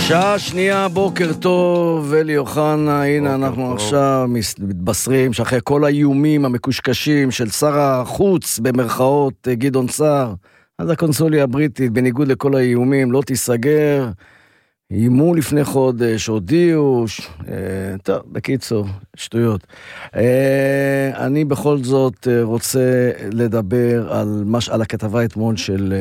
שעה שנייה, בוקר טוב, אלי אוחנה, הנה אנחנו עכשיו מתבשרים שאחרי כל האיומים המקושקשים של שר החוץ במרכאות גדעון סער, אז הקונסוליה הבריטית בניגוד לכל האיומים לא תיסגר, איימו לפני חודש, הודיעו, טוב, בקיצור, שטויות. אני בכל זאת רוצה לדבר על הכתבה אתמול של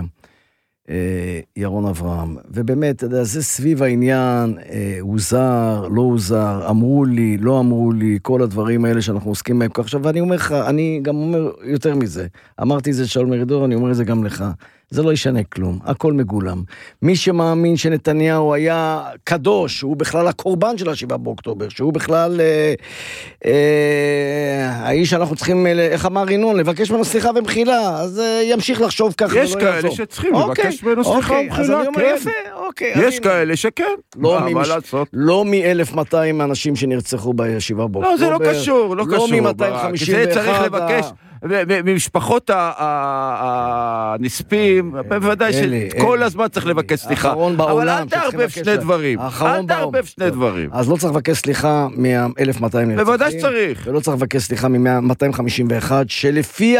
ירון אברהם, ובאמת, זה סביב העניין, הוזר, לא הוזר, אמרו לי, לא אמרו לי, כל הדברים האלה שאנחנו עוסקים בהם עכשיו, ואני אומר לך, אני גם אומר יותר מזה, אמרתי זה שאול מרידור, אני אומר את זה גם לך, זה לא ישנה כלום, הכל מגולם. מי שמאמין שנתניהו היה קדוש, שהוא בכלל הקורבן של 7 באוקטובר, שהוא בכלל האיש שאנחנו צריכים, איך אמר ינון, לבקש ממנו סליחה ומחילה, אז ימשיך לחשוב ככה. יש כאלה שצריכים לבקש ממנו סליחה ומחילה, כן. יש כאלה שכן. לא מ-1200 אנשים שנרצחו ב7 באוקטובר. לא, זה לא קשור, לא קשור. לא מ-251. זה צריך לבקש. ממשפחות הנספים, בוודאי שכל הזמן צריך לבקש סליחה. אבל אל תערבב שני דברים. אל תערבב שני דברים. אז לא צריך לבקש סליחה מ-1200 נרצחים. בוודאי שצריך. ולא צריך לבקש סליחה מ-251, שלפי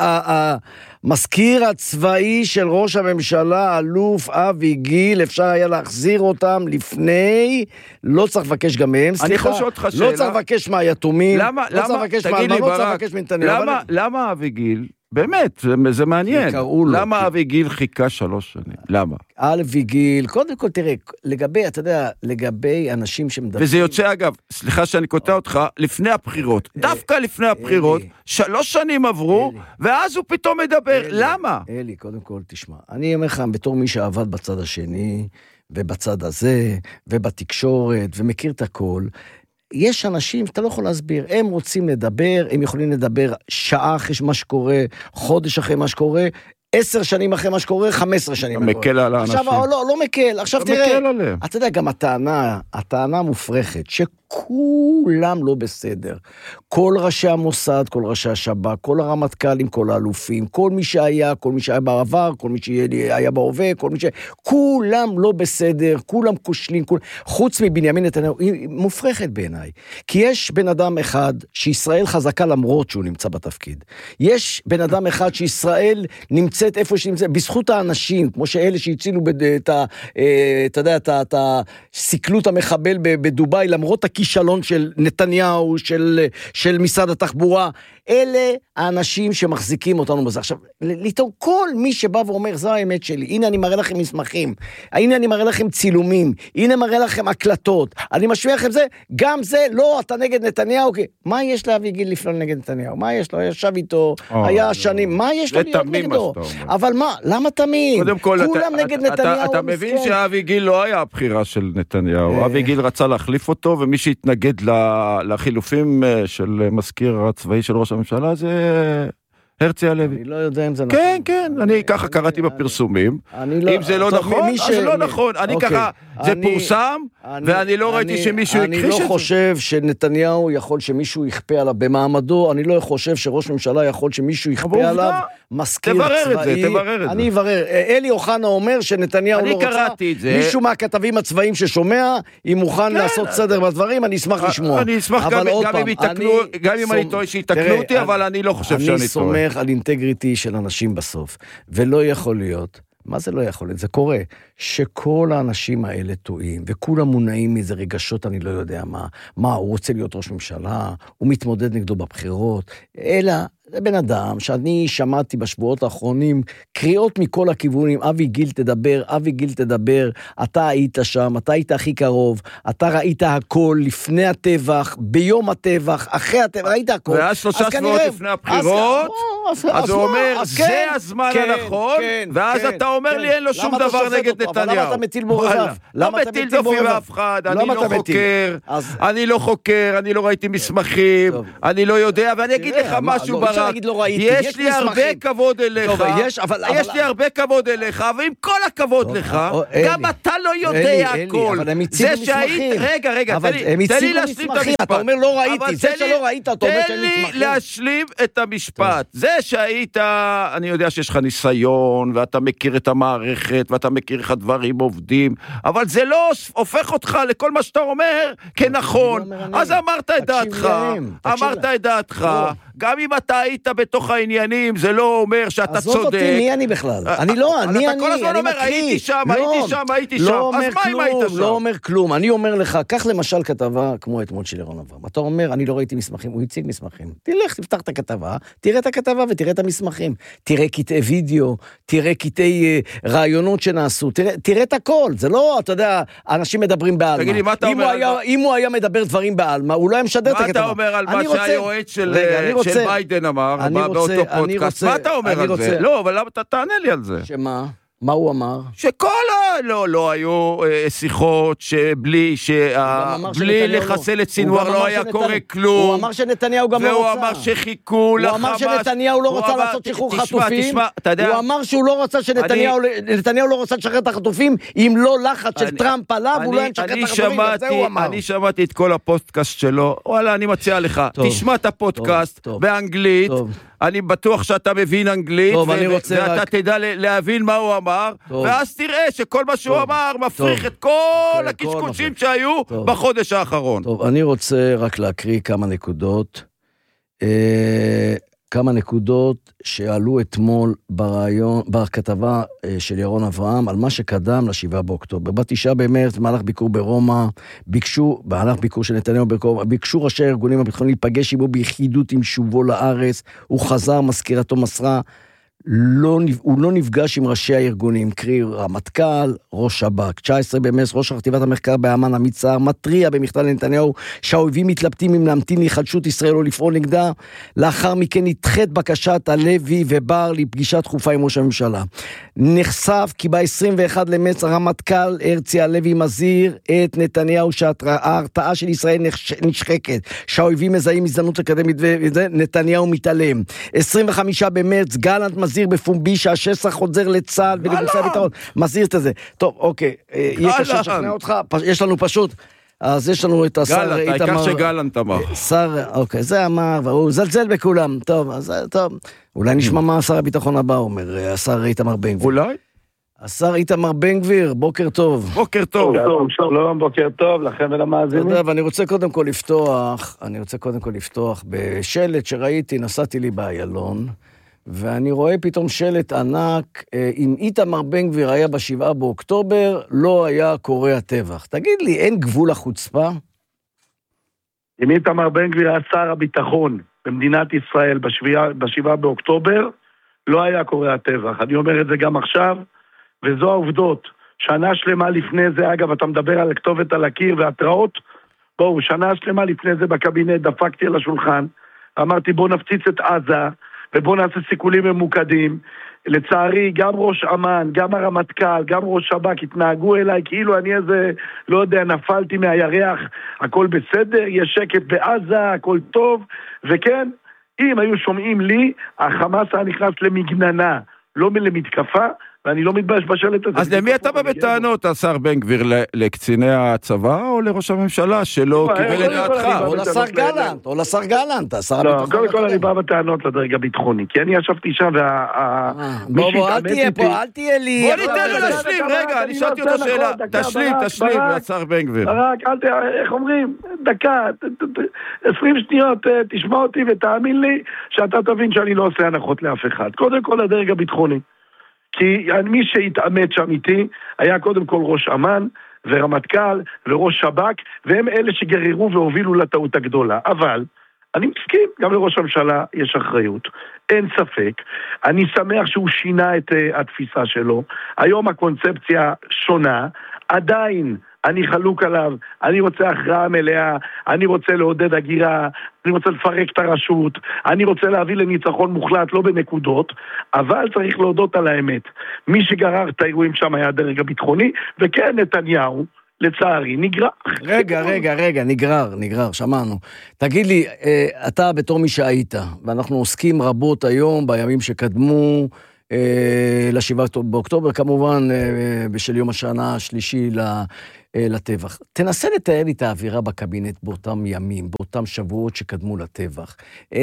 המזכיר הצבאי של ראש הממשלה, אלוף אבי גיל, אפשר היה להחזיר אותם לפני, לא צריך לבקש גם מהם סליחה. אני חושב אותך שאלה. לא צריך לבקש מהיתומים, לא צריך לבקש מהאלמנות, לא צריך לבקש מנתניהו. למה אבי גיל? באמת, זה מעניין. למה אבי גיל חיכה 3 שנים? למה? אבי גיל, קודם כל תראה, לגבי, אתה יודע, לגבי אנשים שמדברים... וזה יוצא אגב, סליחה שאני קוטע אותך, לפני הבחירות, דווקא לפני הבחירות, 3 שנים עברו, ואז הוא פתאום מדבר. למה? אלי, קודם כל תשמע, אני אומר לך, בתור מי שעבד בצד השני, ובצד הזה, ובתקשורת, ומכיר את הכל, יש אנשים שאתה לא יכול להסביר, הם רוצים לדבר, הם יכולים לדבר שעה אחרי מה שקורה, חודש אחרי מה שקורה, 10 שנים אחרי מה שקורה, 15 שנים. מקל על האנשים. עכשיו, לא מקל, עכשיו תראה, אתה יודע, גם הטענה המופרכת, שכולם לא בסדר, כל ראשי המוסד, כל ראשי השב"כ, כל הרמטכ"לים, כל האלופים, כל מי שהיה בעבר, כל מי שהיה בהווה, כולם לא בסדר, כולם כושלים, חוץ מבנימין נתניהו, היא מופרכת בעיניי, כי יש בן אדם אחד שישראל חזקה למרות שהוא נמצא בתפקיד, יש בן אדם אחד שישראל נמצאת איפה שנמצאת, בזכות האנשים, כמו שאלה שהצילו אתה יודע, את הסיכלות המחבל בדובאי, למרות הכישלון של נתניהו, של משרד התחבורה, אלה האנשים שמחזיקים אותנו בזה. עכשיו, לטעון כל מי שבא ואומר, זו האמת שלי, הנה אני מראה לכם מסמכים, הנה אני מראה לכם צילומים, הנה מראה לכם הקלטות, אני משמיע לכם זה, גם זה, לא, אתה נגד נתניהו, מה יש לאבי גיל לפעול נגד נתניהו? מה יש לו? ישב איתו, היה שנים, מה יש לו להיות נגדו? אבל מה? למה תמיד? קודם כל, כולם נגד נתניהו. אתה מבין שאבי גיל לא היה הבחירה של נתניהו, אבי גיל רצה להחליף אותו, ומי שהתנגד לחילופים של מזכיר הצבאי של ראש הממשלה זה הרצי הלוי. אני לא יודע אם זה נכון. כן, אני ככה קראתי בפרסומים. אם זה לא נכון, אז זה לא נכון. אני ככה, זה פורסם, ואני לא ראיתי שמישהו הכחיש את זה. אני לא חושב שנתניהו יכול שמישהו יכפה עליו במעמדו, אני לא חושב שראש ממשלה יכול שמישהו יכפה עליו מזכיר צבאי. תברר את זה. אני אברר. אלי אוחנה אומר שנתניהו לא רוצה. מישהו מהכתבים הצבאיים ששומע, אם מוכן לעשות סדר בדברים, אני אשמח לשמוע. אני אשמח גם אם אני טועה שיתקנו אותי, אבל אני לא חושב שאני טועה. על אינטגריטי של אנשים בסוף, ולא יכול להיות, מה זה לא יכול להיות? זה קורה, שכל האנשים האלה טועים, וכולם מונעים מאיזה רגשות, אני לא יודע מה, הוא רוצה להיות ראש ממשלה, הוא מתמודד נגדו בבחירות, אלא זה בן אדם שאני שמעתי בשבועות האחרונים קריאות מכל הכיוונים, אבי גיל תדבר, אתה היית שם, אתה היית הכי קרוב, אתה ראית הכל לפני הטבח, ביום הטבח, אחרי הטבח, ראית הכל. ואז 3 שבועות לפני הבחירות, אז הוא אומר, זה הזמן הנכון, ואז אתה אומר לי, אין לו שום דבר נגד נתניהו. למה אתה מטיל בו רזב? לא מטיל דופי באף אחד, אני לא חוקר, אני לא ראיתי מסמכים, אני לא יודע, ואני אגיד לך משהו ברק. להגיד לא ראיתי, יש לי הרבה כבוד אליך, יש לי הרבה כבוד אליך, ועם כל הכבוד לך, גם אתה לא יודע הכל. אבל הם הציגו מסמכים. רגע, תן לי להשלים את המשפט. אתה אומר לא ראיתי, זה שלא ראית, אתה אומר שאין מסמכים. תן לי להשלים את המשפט. זה שהיית, אני יודע שיש לך ניסיון, ואתה מכיר את המערכת, ואתה מכיר איך הדברים עובדים, אבל זה לא הופך אותך לכל מה שאתה אומר כנכון. אז אמרת את דעתך, גם אם אתה היית בתוך העניינים, זה לא אומר שאתה צודק. עזוב אותי, מי אני בכלל? אני לא, אתה כל הזמן אומר, הייתי שם, אז מה אם היית שם? לא אומר כלום, אני אומר לך, קח למשל כתבה כמו אתמול של ירון אברהם. אתה אומר, אני לא ראיתי מסמכים, הוא הציג מסמכים. תלך, תפתח את הכתבה, תראה את הכתבה ותראה את המסמכים. תראה קטעי וידאו, תראה קטעי רעיונות שנעשו, תראה את הכל. זה לא, אתה יודע, אנשים מדברים בעלמה. תגיד לי, מה אתה אומר? אם הוא היה מדבר דברים בעלמה, הוא לא היה משדר את הכתבה. מה אתה אומר על מה שהיועץ של ביידן אמר, באותו פודקאסט? מה אתה אומר על זה? לא, אבל למה אתה תענה לי על זה? שמה? מה הוא אמר? לא היו שיחות שבלי לחסל את סינואר לא היה קורה כלום. הוא אמר שנתניהו גם לא רוצה. והוא אמר שחיכו לחמאס. הוא אמר שנתניהו לא רצה לעשות שחרור חטופים. הוא אמר שהוא לא רצה שנתניהו לא רצה לשחרר את החטופים, אם לא לחץ של טראמפ עליו, הוא לא היה לשחרר את החטופים, וזה הוא אמר. אני שמעתי את כל הפודקאסט שלו, וואלה, אני מציע לך, תשמע את הפודקאסט באנגלית, אני בטוח שאתה מבין אנגלית, ואתה תדע להבין מה הוא אמר, ואז תראה שכל מה שהוא אמר מפריך את כל הקשקושים שהיו בחודש האחרון. טוב, אני רוצה רק להקריא כמה נקודות שעלו אתמול בכתבה של ירון אברהם על מה שקדם ל7 באוקטובר. ב9 במרץ, במהלך ביקור ברומא, במהלך ביקור של נתניהו ברומא, ביקשו ראשי הארגונים הביטחוניים להיפגש עמו ביחידות עם שובו לארץ, הוא חזר, מזכירתו מסרה, הוא לא נפגש עם ראשי הארגונים, קרי רמטכ"ל, ראש שב"כ. 19 במרץ, ראש חטיבת המחקר באמ"ן עמית סער מתריע במכתב לנתניהו שהאויבים מתלבטים אם להמתין להיחלשות ישראל או לפעול נגדה. לאחר מכן נדחית בקשת הלוי ובר לפגישה דחופה עם ראש הממשלה. נחשף כי ב-21 למרץ הרמטכ"ל הרצי הלוי מזהיר את נתניהו שההרתעה של ישראל נשחקת, שהאויבים מזהים הזדמנות אקדמית ונתניהו מתעלם. 25 במרץ גלנט מזהיר בפומבי שהשסע חוזר לצה"ל ולגופי הביטחון. מזהיר את זה. טוב, אוקיי, יהיה קשה לשכנע אותך, יש לנו פשוט, אז יש לנו את השר גלנט, העיקר שגלנט אמר. אוקיי, זה אמר, והוא זלזל בכולם. טוב, אז טוב. אולי נשמע מה שר הביטחון הבא אומר, השר איתמר בן גביר. אולי? השר איתמר בן גביר, בוקר טוב. בוקר טוב. שלום, בוקר טוב לכם ולמאזינים. תודה, ואני רוצה קודם כל לפתוח בשלט שראיתי, נסעתי לי באיילון, ואני רואה פתאום שלט ענק, אם איתמר בן גביר היה ב7 באוקטובר, לא היה קורה הטבח. תגיד לי, אין גבול החוצפה? אם איתמר בן גביר היה שר הביטחון במדינת ישראל ב7 באוקטובר, לא היה קורה הטבח. אני אומר את זה גם עכשיו, וזו העובדות. שנה שלמה לפני זה, אגב, אתה מדבר על הכתובת על הקיר והתראות, בואו, שנה שלמה לפני זה בקבינט דפקתי על השולחן, אמרתי בוא נפציץ את עזה, ובוא נעשה סיכולים ממוקדים. לצערי, גם ראש אמ"ן, גם הרמטכ"ל, גם ראש שב"כ התנהגו אליי כאילו אני איזה, לא יודע, נפלתי מהירח, הכל בסדר, יש שקט בעזה, הכל טוב, וכן, אם היו שומעים לי, החמאס היה נכנס למגננה, לא למתקפה, ואני לא מתבייש בשלט הזה. אז למי אתה בא בטענות, השר בן גביר, לקציני הצבא או לראש הממשלה שלא קיבל את דעתך? או לשר גלנט, השר הביטחון. קודם כל אני בא בטענות לדרג הביטחוני, כי אני ישבתי שם בוא, אל תהיה לי. בוא ניתן לו להשלים, רגע, אני שאלתי אותו שאלה. תשלים, השר בן גביר. איך אומרים? דקה, 20 שניות, תשמע אותי ותאמין לי שאתה תבין שאני לא עושה הנחות לאף אחד. קודם כל הדרג הביטחוני. כי מי שהתאמת שם איתי היה קודם כל ראש אמ"ן ורמטכ"ל וראש שב"כ, והם אלה שגררו והובילו לטעות הגדולה. אבל אני מסכים, גם לראש הממשלה יש אחריות. אין ספק. אני שמח שהוא שינה את התפיסה שלו. היום הקונספציה שונה. עדיין אני חלוק עליו, אני רוצה הכרעה מלאה, אני רוצה לעודד הגירה, אני רוצה לפרק את הרשות, אני רוצה להביא לניצחון מוחלט, לא בנקודות, אבל צריך להודות על האמת. מי שגרר את האירועים שם היה הדרג הביטחוני, וכן נתניהו, לצערי, נגרר. רגע, נגרר, שמענו. תגיד לי, אתה בתור מי שהיית, ואנחנו עוסקים רבות היום, בימים שקדמו, ל7 באוקטובר, כמובן, בשל יום השנה השלישי לטבח. תנסה לתאר לי את האווירה בקבינט באותם ימים, באותם שבועות שקדמו לטבח.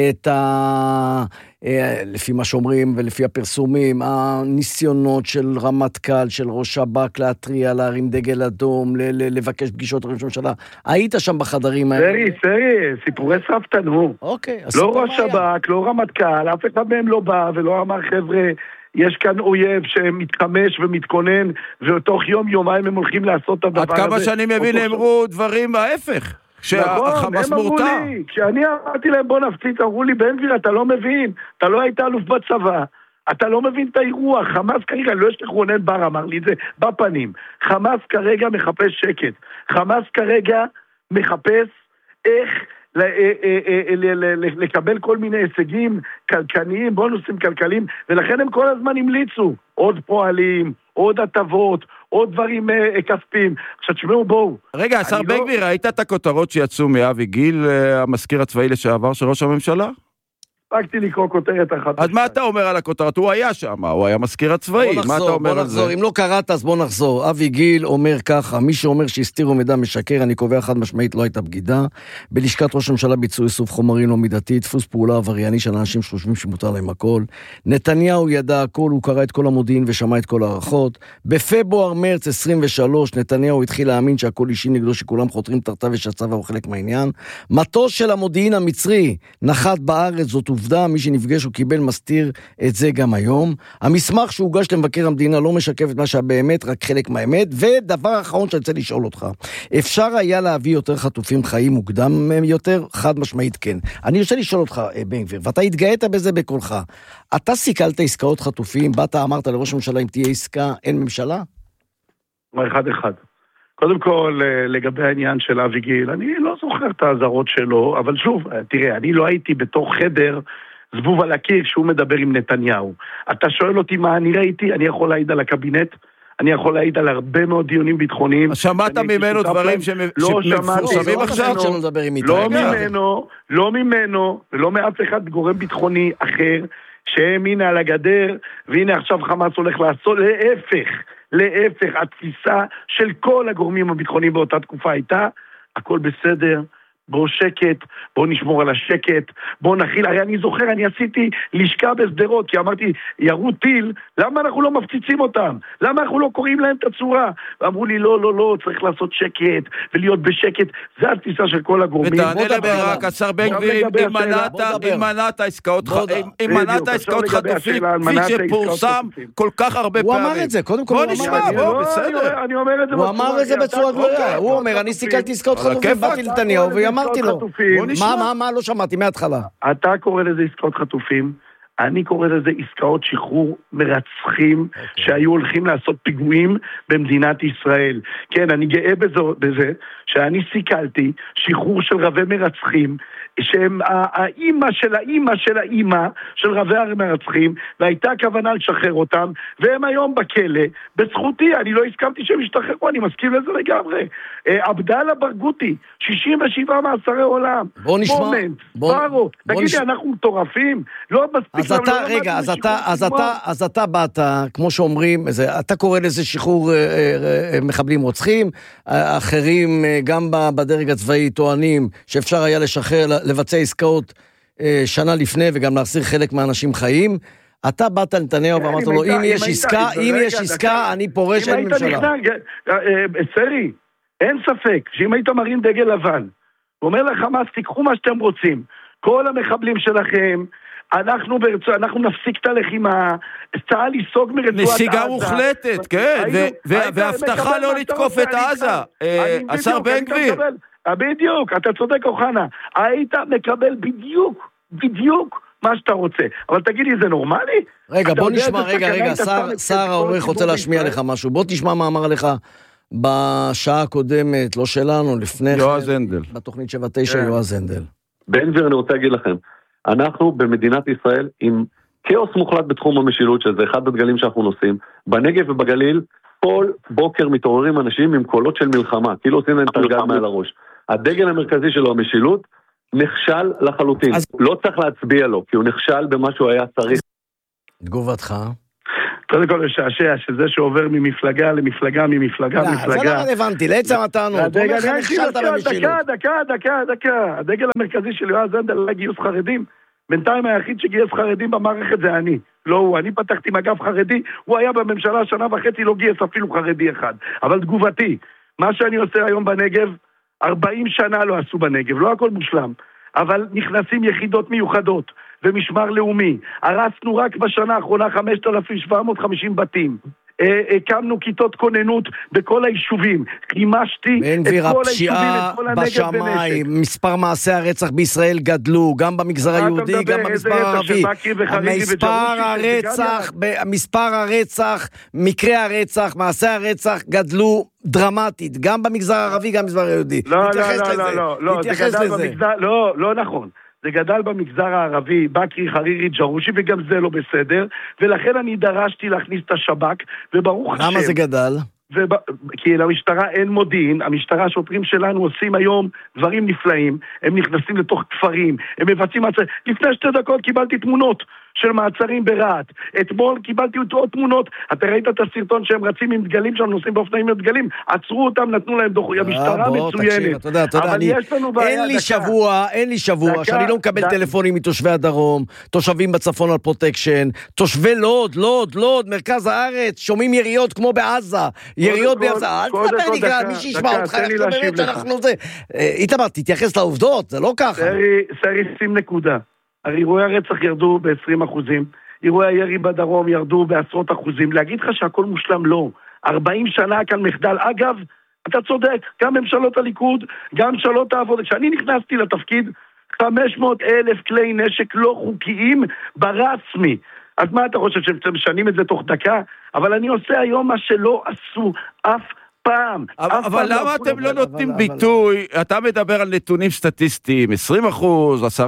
לפי מה שאומרים ולפי הפרסומים, הניסיונות של רמטכ"ל, של ראש שב"כ להתריע, להרים דגל אדום, לבקש פגישות ראש ממשלה. היית שם בחדרים האלה? סרי, סיפורי סבתנו. אוקיי. לא ראש שב"כ, לא רמטכ"ל, אף אחד מהם לא בא ולא אמר חבר'ה, יש כאן אויב שמתחמש ומתכונן, ותוך יום-יומיים הם הולכים לעשות את הדבר הזה. עד כמה שאני מבין, אמרו דברים ההפך, שהחמאס מורתע. כשאני אמרתי להם בוא נפציץ, אמרו לי, בן גביר, אתה לא מבין, אתה לא היית אלוף בצבא, אתה לא מבין את האירוע, חמאס כרגע, לא יש רונן בר, אמר לי את זה בפנים, חמאס כרגע מחפש שקט, חמאס כרגע מחפש איך לקבל כל מיני הישגים כלכליים, בונוסים כלכליים, ולכן הם כל הזמן המליצו עוד פועלים, עוד הטבות, עוד דברים כספיים. עכשיו תשמעו, בואו. רגע, השר בן גביר, ראית את הכותרות שיצאו מאבי גיל, המזכיר הצבאי לשעבר של ראש הממשלה? הספקתי לקרוא כותרת אחת. אז מה אתה אומר על הכותרת? הוא היה שם, הוא היה מזכיר הצבאי, מה אתה אומר על זה? אם לא קראת, אז בוא נחזור. אבי גיל אומר ככה, מי שאומר שהסתירו מידע משקר, אני קובע חד משמעית, לא הייתה בגידה. בלשכת ראש הממשלה ביצעו איסוף חומרים לא מידתי, דפוס פעולה עברייני של אנשים שחושבים שמותר להם הכל. נתניהו ידע הכל, הוא קרא את כל המודיעין ושמע את כל הערכות. בפברואר מרץ 23, נתניהו התחיל להאמין שהכל אישי נגדו, שכולם חותרים תחתיו ושהצבא הוא חלק מהעניין. מטוס של המודיעין המצרי נחת בארץ, זאת עובדה, מי שנפגש הוא קיבל מסתיר את זה גם היום. המסמך שהוגש למבקר המדינה לא משקף את מה שבאמת, רק חלק מהאמת. ודבר אחרון שאני רוצה לשאול אותך, אפשר היה להביא יותר חטופים חיים מוקדם יותר? חד משמעית כן. אני רוצה לשאול אותך, בן גביר, ואתה התגאית בזה בקולך. אתה סיכלת עסקאות חטופים, באת אמרת לראש הממשלה אם תהיה עסקה, אין ממשלה? אחד. קודם כל, לגבי העניין של אבי גיל, אני לא זוכר את ההזרות שלו, אבל שוב, תראה, אני לא הייתי בתוך חדר זבוב על הקיר שהוא מדבר עם נתניהו. אתה שואל אותי מה אני ראיתי, אני יכול להעיד על הקבינט, אני יכול להעיד על הרבה מאוד דיונים ביטחוניים. שמעת ממנו דברים שמפורסמים עכשיו? לא ממנו, ולא מאף אחד גורם ביטחוני אחר, שהם הנה על הגדר, והנה עכשיו חמאס הולך לעשות, להפך, התפיסה של כל הגורמים הביטחוניים באותה תקופה הייתה, הכל בסדר, בואו שקט, בואו נשמור על השקט, בואו נכיל, הרי אני זוכר, אני עשיתי לשכה בסדרות, כי אמרתי, ירו טיל, למה אנחנו לא מפציצים אותם? למה אנחנו לא קוראים להם את הצורה? ואמרו לי, לא, צריך לעשות שקט, ולהיות בשקט, זה התפיסה של כל הגורמים. ותענה לברק, השר בן גביר, אם מנעת עסקאות חטופים, כפי שפורסם כל כך הרבה פעמים. הוא אמר את זה, קודם כל הוא אמר, בסדר. אני אומר את זה, הוא אמר את זה בצורה גדולה, הוא אומר, אני סיכלתי עסקאות חטופים, באתי לנתניהו ואמרתי לו, מה לא שמעתי מההתחלה? אתה קורא לזה עסקאות חטופים, אני קורא לזה עסקאות שחרור מרצחים שהיו הולכים לעשות פיגועים במדינת ישראל. כן, אני גאה בזה שאני סיכלתי שחרור של רבי מרצחים, שהם האימא של האימא של רבי המרצחים, והייתה כוונה לשחרר אותם, והם היום בכלא, בזכותי, אני לא הסכמתי שהם ישתחררו, אני מסכים לזה לגמרי. עבדאללה ברגותי, 67 מאסרי עולם. בוא נשמע. תגידי, אנחנו מטורפים? לא מספיק. אז אתה באת, כמו שאומרים, אתה קורא לזה שחרור מחבלים רוצחים, אחרים גם בדרג הצבאי טוענים שאפשר היה לשחרר, לבצע עסקאות שנה לפני וגם להחזיר חלק מהאנשים חיים. אתה באת לנתניהו ואמרת לו, אם יש עסקה, אני פורש, אין ממשלה. סרי, אין ספק שאם היית מרים דגל לבן, ואומר לחמאס, תיקחו מה שאתם רוצים, כל המחבלים שלכם, אנחנו נפסיק את הלחימה, צה"ל ייסוג מרצועת עזה. נסיגה מוחלטת, כן, והבטחה לא לתקוף את עזה. השר בן גביר. בדיוק, אתה צודק אוחנה, היית מקבל בדיוק מה שאתה רוצה. אבל תגיד לי, זה נורמלי? רגע, בוא נשמע, רגע, שר העורך רוצה להשמיע לך משהו. בוא תשמע מה אמר לך בשעה הקודמת, לא שלנו, לפני יועז הנדל. בתוכנית 7-9 יועז הנדל. בן גביר, אני רוצה להגיד לכם, אנחנו במדינת ישראל עם כאוס מוחלט בתחום המשילות, שזה אחד הדגלים שאנחנו נושאים, בנגב ובגליל, כל בוקר מתעוררים אנשים עם קולות של מלחמה, כאילו עושים להם תרגל מעל הראש. הדגל המרכזי שלו, המשילות, נכשל לחלוטין. לא צריך להצביע לו, כי הוא נכשל במה שהוא היה צריך. תגובתך? קודם כל לשעשע שזה שעובר ממפלגה למפלגה, ממפלגה. זה לא רלוונטי, לעצם הטענות. דקה. הדגל המרכזי של יועז הנדל היה גיוס חרדים. בינתיים היחיד שגייס חרדים במערכת זה אני. לא הוא, אני פתחתי מגף חרדי, הוא היה בממשלה שנה וחצי, לא גייס אפילו חרדי אחד. אבל תגובתי, מה שאני עושה היום בנגב, 40 שנה לא עשו בנגב, לא הכל מושלם. אבל נכנסים יחידות מיוחדות ומשמר לאומי. הרסנו רק בשנה האחרונה 5,750 בתים. הקמנו כיתות כוננות בכל היישובים. חימשתי את כל היישובים, את כל הנגב בנשק. מספר מעשי הרצח בישראל גדלו, גם במגזר היהודי, גם במספר הערבי. מספר הרצח, מקרי הרצח, מעשי הרצח גדלו דרמטית, גם במגזר הערבי, גם במגזר היהודי. לא נכון. זה גדל במגזר הערבי, בקרי, חרירי, ג'רושי, וגם זה לא בסדר, ולכן אני דרשתי להכניס את השב"כ, וברוך השם... למה זה גדל? כי למשטרה אין מודיעין, המשטרה, השוטרים שלנו עושים היום דברים נפלאים, הם נכנסים לתוך כפרים, הם מבצעים מעצרים. לפני 2 דקות קיבלתי תמונות של מעצרים ברעת. אתמול קיבלתי עוד תמונות, אתה ראית את הסרטון שהם רצים עם דגלים, שהם נוסעים באופניים עם דגלים, עצרו אותם, נתנו להם דוח, המשטרה מצוינת. אבל יש לנו בעיה, אין לי שבוע שאני לא מקבל טלפונים מתושבי הדרום, תושבים בצפון על פרוטקשן, תושבי לוד, מרכז הארץ, שומעים יריות כמו בעזה, יריות בעזה, אל תדבר נקרא, מי שישמע אותך, איתמר, תתייחס לעובדות, זה לא ככה. סרי, שים נקודה. אירועי הרצח ירדו ב-20%, אירועי הירי בדרום ירדו בעשרות אחוזים. להגיד לך שהכל מושלם לא. 40 שנה כאן מחדל. אגב, אתה צודק, גם ממשלות הליכוד, גם ממשלות העבודה. כשאני נכנסתי לתפקיד, 500,000 כלי נשק לא חוקיים ברסמי. אז מה אתה חושב שאתם משנים את זה תוך דקה? אבל אני עושה היום מה שלא עשו אף פעם. אבל למה אתם לא נותנים ביטוי? אתה מדבר על נתונים סטטיסטיים, 20%, 10%,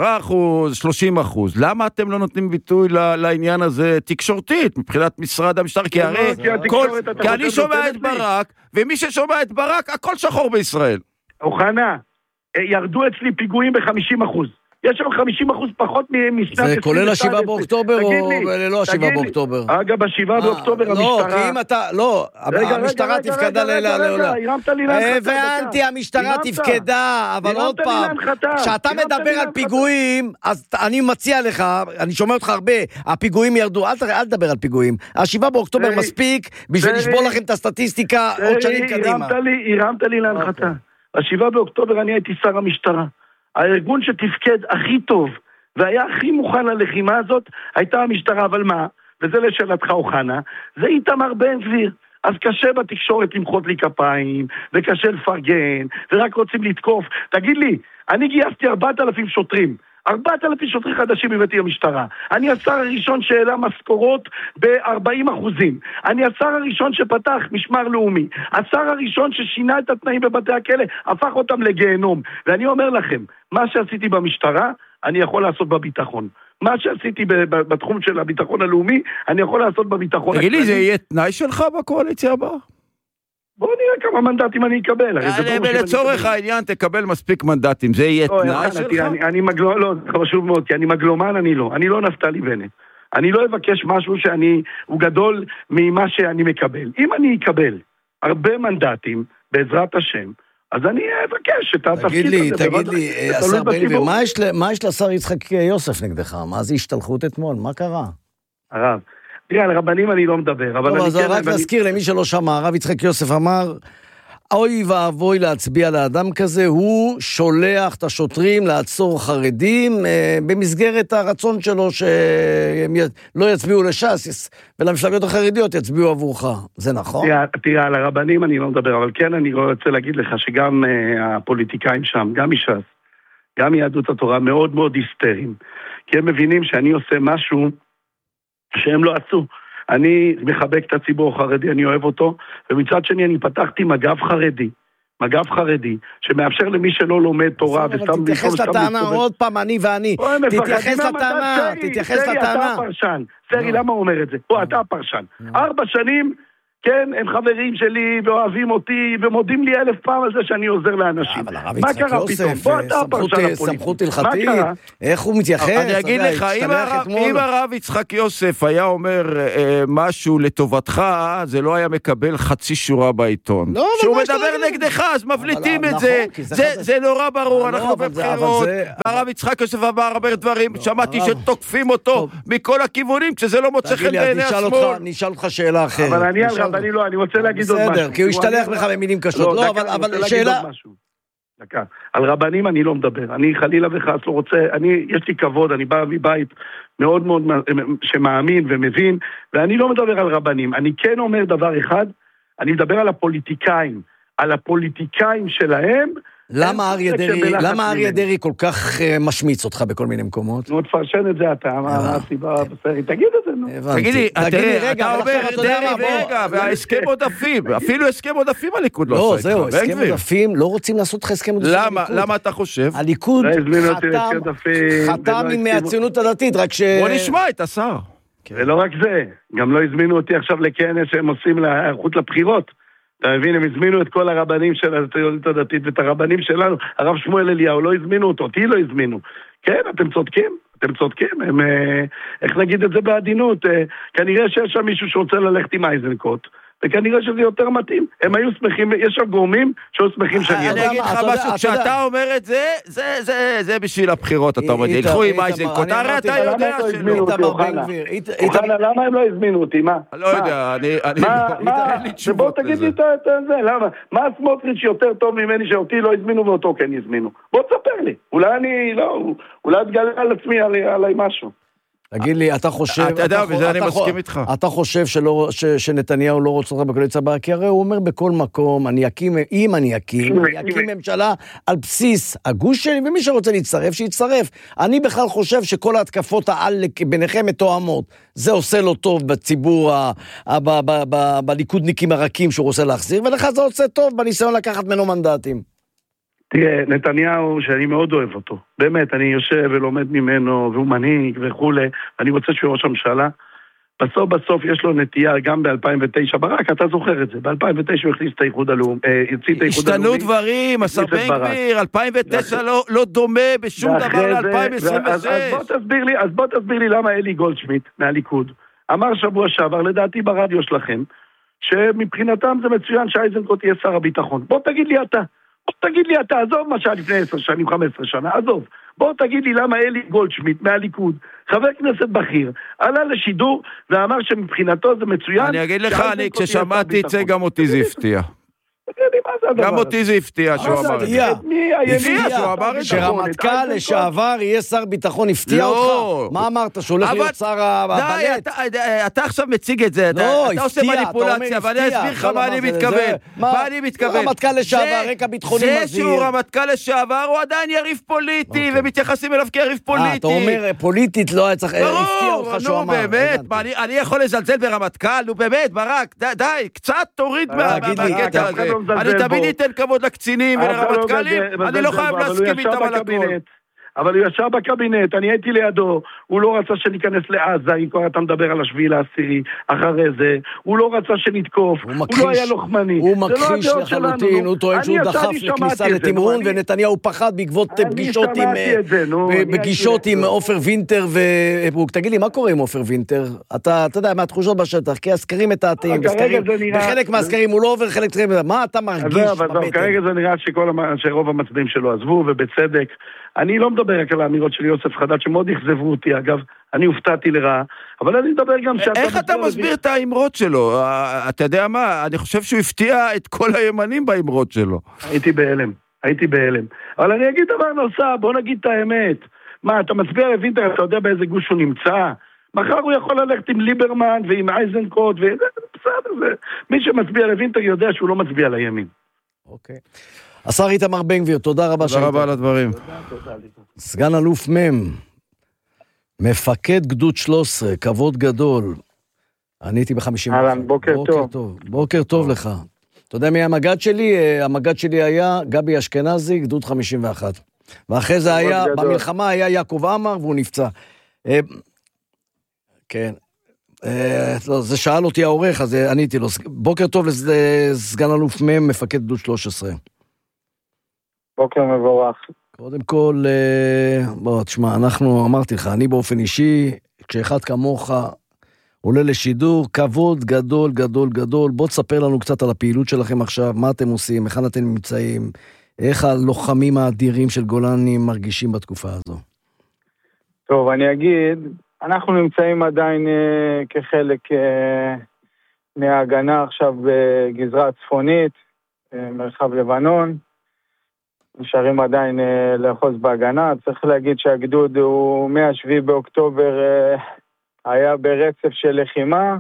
30%. למה אתם לא נותנים ביטוי לעניין הזה תקשורתית, מבחינת משרד המשטרה? כי הרי, כי אני שומע את ברק, ומי ששומע את ברק, הכל שחור בישראל. אוחנה, ירדו אצלי פיגועים ב-50%. יש שם 50% פחות משנת... זה כולל ה7 באוקטובר או לא ה7 באוקטובר? אגב, ב7 באוקטובר המשטרה... לא, כי אם אתה... לא, המשטרה תפקדה לעולה. הבנתי, המשטרה תפקדה, אבל עוד פעם, כשאתה מדבר על פיגועים, אז אני מציע לך, אני שומע אותך הרבה, הפיגועים ירדו, אל תדבר על פיגועים. ה7 באוקטובר מספיק בשביל לשבור לכם את הסטטיסטיקה עוד שנים קדימה. הרמת לי להנחתה. ב7 באוקטובר אני הייתי שר המשטרה. הארגון שתפקד הכי טוב והיה הכי מוכן ללחימה הזאת הייתה המשטרה, אבל מה? וזה לשאלתך אוחנה, זה איתמר בן גביר. אז קשה בתקשורת למחות לי כפיים, וקשה לפרגן, ורק רוצים לתקוף. תגיד לי, אני גייסתי 4,000 שוטרים. 4,000 שוטרים חדשים הבאתי למשטרה. אני השר הראשון שהעלה משכורות ב-40%. אני השר הראשון שפתח משמר לאומי. השר הראשון ששינה את התנאים בבתי הכלא, הפך אותם לגיהנום. ואני אומר לכם, מה שעשיתי במשטרה, אני יכול לעשות בביטחון. מה שעשיתי בתחום של הביטחון הלאומי, אני יכול לעשות בביטחון. תגיד לי, זה יהיה תנאי שלך בקואליציה הבאה? בואו נראה כמה מנדטים אני אקבל. לצורך העניין תקבל מספיק מנדטים, זה יהיה תנאי שלך? לא, זה חשוב מאוד, כי אני מגלומן, אני לא נפתלי בנט. אני לא אבקש משהו הוא גדול ממה שאני מקבל. אם אני אקבל הרבה מנדטים, בעזרת השם, אז אני אבקש את התפקיד הזה. תגיד לי, השר בן גביר, מה יש לשר יצחק יוסף נגדך? מה זה השתלחות אתמול? מה קרה? הרב, תראה, על רבנים אני לא מדבר, אבל אז רק להזכיר למי שלא שמע, הרב יצחק יוסף אמר, אוי ואבוי להצביע לאדם כזה, הוא שולח את השוטרים לעצור חרדים במסגרת הרצון שלו שהם לא יצביעו לש"ס ולמפלגות החרדיות יצביעו עבורך. זה נכון? תראה, על הרבנים אני לא מדבר, אבל כן אני רוצה להגיד לך שגם הפוליטיקאים שם, גם מש"ס, גם יהדות התורה מאוד מאוד היסטריים, כי הם מבינים שאני עושה משהו שהם לא עשו. אני מחבק את הציבור החרדי, אני אוהב אותו, ומצד שני אני פתחתי מגף חרדי, שמאפשר למי שלא לומד תורה וסתם... תתייחס לטענה, עוד פעם, אני ואני, תתייחס לטענה. סרי, אתה הפרשן. סרי, למה הוא אומר את זה? אתה הפרשן. 4 שנים כן, הם חברים שלי ואוהבים אותי ומודים לי 1000 פעם על זה שאני עוזר לאנשים. אבל הרב יצחק יוסף, סמכות הלכתית, איך הוא מתייחס? אני אגיד לך, אם הרב יצחק יוסף היה אומר משהו לטובתך, זה לא היה מקבל חצי שורה בעיתון. כשהוא מדבר נגדך, אז מבליטים את זה. זה נורא ברור, אנחנו בבחירות, והרב יצחק יוסף אמר הרבה דברים, שמעתי שתוקפים אותו מכל הכיוונים, כשזה לא מוצא חן בעיני השמאל. נשאל אותך שאלה אחרת. אבל אני רוצה להגיד עוד משהו. בסדר, כי הוא השתלח לך במילים קשות. לא, אבל שאלה... דקה. על רבנים אני לא מדבר. אני חלילה וחס לא רוצה, יש לי כבוד, אני בא מבית מאוד מאוד שמאמין ומבין, ואני לא מדבר על רבנים. אני כן אומר דבר אחד, אני מדבר על הפוליטיקאים. על הפוליטיקאים שלהם, למה אריה דרעי כל כך משמיץ אותך בכל מיני מקומות? נו, תפרשן את זה אתה, מה הסיבה בסרי, תגיד את זה, נו. תגידי, אתה אומר דרעי ורגע, וההסכם עודפים, אפילו הסכם עודפים הליכוד לא עושה. לא, זהו, הסכם עודפים, לא רוצים לעשות לך הסכם עודפים. למה אתה חושב? הליכוד חתם עם הציונות הדתית, רק ש... בוא נשמע את השר. ולא רק זה, גם לא הזמינו אותי עכשיו לכנס שהם עושים להיערכות לבחירות. אתה מבין, הם הזמינו את כל הרבנים של הציונות הדתית ואת הרבנים שלנו, הרב שמואל אליהו, לא הזמינו אותי לא הזמינו. כן, אתם צודקים, הם, איך נגיד את זה בעדינות, כנראה שיש שם מישהו שרוצה ללכת עם אייזנקוט, וכנראה שזה יותר מתאים. הם היו שמחים, יש שם גורמים שהיו שמחים שאני... אני אגיד לך משהו, כשאתה אומר את זה, זה בשביל הבחירות, אתה אומר, ילכו עם אייזנקוט, הרי אתה יודע שלא. אוחנה, למה הם לא הזמינו אותי, מה? לא יודע, בוא תגיד לי את זה, למה? מה סמוטריץ' יותר טוב ממני שאותי לא הזמינו ואותו כן הזמינו? בוא תספר לי, אולי אני לא, אולי תגלה על עצמי עליי משהו. תגיד לי, אתה חושב... אתה יודע, בזה אני מסכים איתך. אתה חושב שנתניהו לא רוצה אותך בקואליציה הבאה, כי הרי הוא אומר בכל מקום, אם אני אקים ממשלה על בסיס הגוש שלי, ומי שרוצה להצטרף, שיצטרף. אני בכלל חושב שכל ההתקפות העל ביניכם מתואמות. זה עושה לו טוב בציבור, בליכודניקים הרכים שהוא רוצה להחזיר, ולך זה עושה טוב בניסיון לקחת ממנו מנדטים. תראה, נתניהו, שאני מאוד אוהב אותו, באמת, אני יושב ולומד ממנו, והוא מנהיג וכולי, אני רוצה שהוא ראש הממשלה, בסוף יש לו נטייה, גם ב-2009, ברק, אתה זוכר את זה, ב-2009 הוא הכניס את האיחוד הלאומי, השתנו דברים, השר בן גביר, 2009 לא דומה בשום דבר ל-2026. אז בוא תסביר לי למה אלי גולדשמיט מהליכוד, אמר שבוע שעבר, לדעתי ברדיו שלכם, שמבחינתם זה מצוין שאייזנקוט יהיה שר הביטחון. בוא תגיד לי אתה, עזוב מה שהיה לפני 10 שנים, 15 שנה, עזוב. בוא תגיד לי למה אלי גולדשמיט מהליכוד, חבר כנסת בכיר, עלה לשידור ואמר שמבחינתו זה מצוין. אני אגיד לך, כששמעתי את זה גם אותי זה הפתיע. גם אותי זה הפתיע שהוא אמר את זה. שרמטכ"ל לשעבר יהיה שר ביטחון, הפתיע אותך? מה אמרת? שהוא הולך להיות שר הבלט? אתה עכשיו מציג את זה, אתה עושה מניפולציה, ואני אסביר לך מה אני מתכוון. מה אני מתכוון? רמטכ"ל לשעבר, רקע ביטחוני מזהיר. זה שהוא רמטכ"ל לשעבר, הוא עדיין יריב פוליטי, ומתייחסים אליו כיריב פוליטי. אתה אומר, פוליטית לא היה צריך, הפתיע אותך שהוא אמר. נו, באמת, אני יכול לזלזל ברמטכ"ל, נו באמת, ברק, די, קצת תוריד מהקטע הזה. אני תמיד ניתן כבוד לקצינים ולרמטכ"לים, אני לא חייב להסכים איתם על הכל. אבל הוא ישב בקבינט, אני הייתי לידו, הוא לא רצה שניכנס לעזה, אם כבר אתה מדבר על 7/10, אחרי זה, הוא לא רצה שנתקוף, הוא לא היה לוחמני. הוא מכחיש לחלוטין, הוא טוען שהוא דחף לכניסה לתמרון, ונתניהו פחד בעקבות פגישות עם עופר וינטר וברוק. תגיד לי, מה קורה עם עופר וינטר? אתה יודע, מהתחושות בשטח, כי הסקרים מתעתעים, בחלק מהסקרים הוא לא עובר, חלק מה אתה מרגיש? כרגע זה נראה שרוב המצביעים שלו עזבו, ובצדק. אני לא מדבר רק על האמירות של יוסף חדד, שמאוד הכזבו אותי, אגב, אני הופתעתי לרעה, אבל אני מדבר גם איך אתה מסביר את האמרות שלו? אתה יודע מה? אני חושב שהוא הפתיע את כל הימנים באמרות שלו. הייתי בהלם. אבל אני אגיד דבר נוסף, בוא נגיד את האמת. מה, אתה מצביע לוינטר, אתה יודע באיזה גוש הוא נמצא? מחר הוא יכול ללכת עם ליברמן ועם אייזנקוט, בסדר, מי שמצביע לוינטר יודע שהוא לא מצביע לימין. אוקיי. השר איתמר בן גביר, תודה רבה. תודה רבה על הדברים. סגן אלוף מם, מפקד גדוד 13, כבוד גדול. אני הייתי ב-50. בוקר טוב. בוקר טוב לך. אתה יודע מי המג"ד שלי? המג"ד שלי היה גבי אשכנזי, גדוד 51. ואחרי זה היה, במלחמה היה יעקב עמר, והוא נפצע. כן. לא, זה שאל אותי העורך, אז עניתי לו. בוקר טוב לסגן אלוף מ' מפקד גדוד 13. בוקר מבורך. קודם כל, בוא, תשמע, אמרתי לך, אני באופן אישי, כשאחד כמוך עולה לשידור, כבוד גדול, גדול, גדול. בוא תספר לנו קצת על הפעילות שלכם עכשיו, מה אתם עושים, איך אתם נמצאים, איך הלוחמים האדירים של גולני מרגישים בתקופה הזו. טוב, אני אגיד, אנחנו נמצאים עדיין כחלק מההגנה עכשיו בגזרה הצפונית, מרחב לבנון, נשארים עדיין לאחוז בהגנה. צריך להגיד שהגדוד הוא מה-7 באוקטובר היה ברצף של לחימה,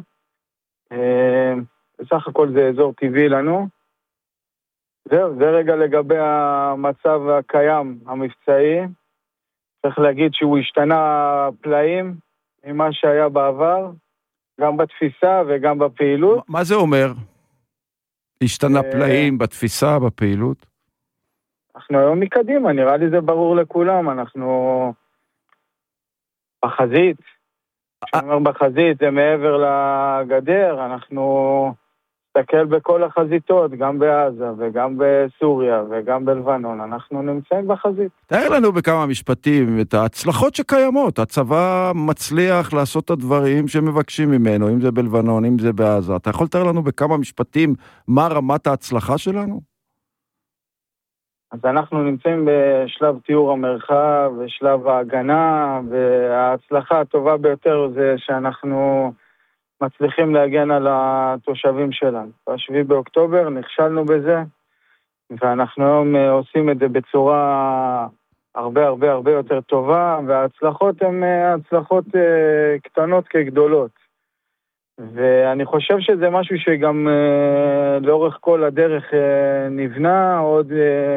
בסך הכל זה אזור טבעי לנו. זהו, זה רגע לגבי המצב הקיים המבצעי. צריך להגיד שהוא השתנה פלאים ממה שהיה בעבר, גם בתפיסה וגם בפעילות. מה זה אומר? השתנה פלאים בתפיסה, בפעילות? אנחנו היום מקדימה, נראה לי זה ברור לכולם, אנחנו בחזית. כשאומר בחזית זה מעבר לגדר, אנחנו נסתכל בכל החזיתות, גם בעזה וגם בסוריה וגם בלבנון, אנחנו נמצאים בחזית. תאר לנו בכמה משפטים את ההצלחות שקיימות, הצבא מצליח לעשות את הדברים שמבקשים ממנו, אם זה בלבנון, אם זה בעזה. אתה יכול לתאר לנו בכמה משפטים מה רמת ההצלחה שלנו? אז אנחנו נמצאים בשלב תיאור המרחב, בשלב ההגנה, וההצלחה הטובה ביותר זה שאנחנו מצליחים להגן על התושבים שלנו. ב7 באוקטובר נכשלנו בזה, ואנחנו היום עושים את זה בצורה הרבה הרבה הרבה יותר טובה, וההצלחות הן הצלחות קטנות כגדולות. ואני חושב שזה משהו שגם לאורך כל הדרך נבנה עוד